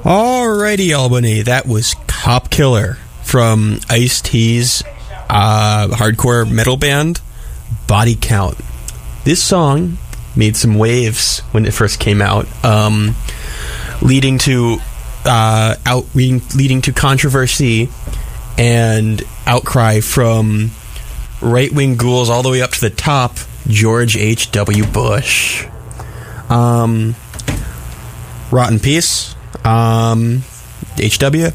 Alrighty, Albany, that was Cop Killer from Ice-T's hardcore metal band, Body Count. This song made some waves when it first came out, leading to controversy and outcry from right-wing ghouls all the way up to the top, George H.W. Bush. Rotten Peace. HW.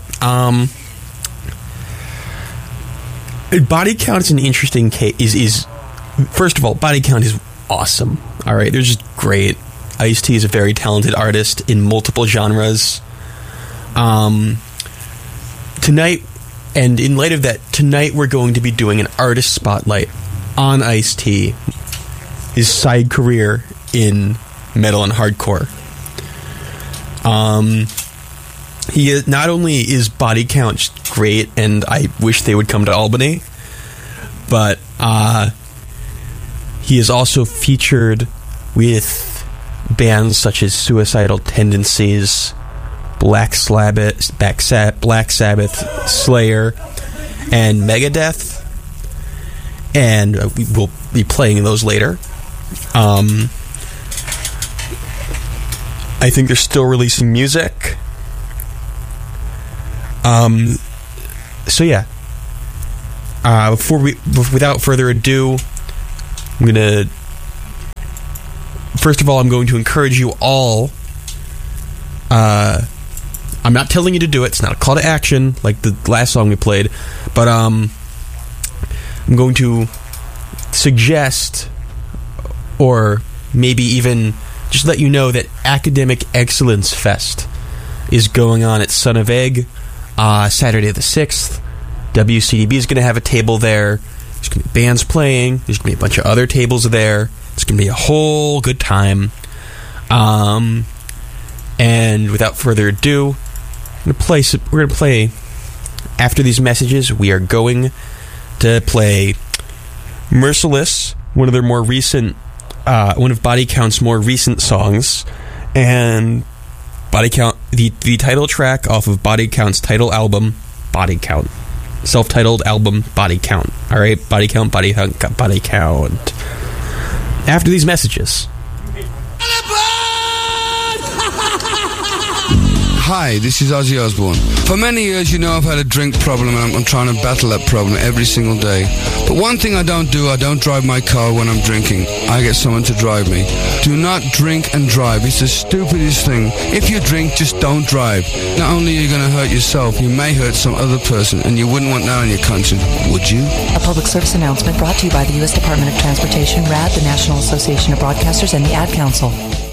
Body Count is an interesting case. First of all, Body Count is awesome. All right, they're just great. Ice-T is a very talented artist in multiple genres. Tonight, and in light of that, tonight we're going to be doing an artist spotlight on Ice-T, his side career in metal and hardcore. He not only is Body Count just great, and I wish they would come to Albany, but he is also featured with bands such as Suicidal Tendencies, Black Sabbath, Slayer, and Megadeth, and we will be playing those later. I think they're still releasing music. So yeah. Without further ado, first of all, I'm going to encourage you all. I'm not telling you to do it. It's not a call to action like the last song we played, but I'm going to suggest, or maybe even just let you know, that Academic Excellence Fest is going on at Son of Egg Saturday the 6th. WCDB is going to have a table there. There's going to be bands playing. There's going to be a bunch of other tables there. It's going to be a whole good time. And without further ado, we're going to play after these messages. We are going to play Merciless, one of Body Count's more recent songs, and Body Count, the title track off of Body Count's title album, Body Count, self-titled album, Body Count. All right, Body Count, Body Count. After these messages. Hi, this is Ozzy Osbourne. For many years, you know I've had a drink problem, and I'm trying to battle that problem every single day. But one thing I don't do, I don't drive my car when I'm drinking. I get someone to drive me. Do not drink and drive. It's the stupidest thing. If you drink, just don't drive. Not only are you going to hurt yourself, you may hurt some other person, and you wouldn't want that on your conscience, would you? A public service announcement brought to you by the U.S. Department of Transportation, RAD, the National Association of Broadcasters, and the Ad Council.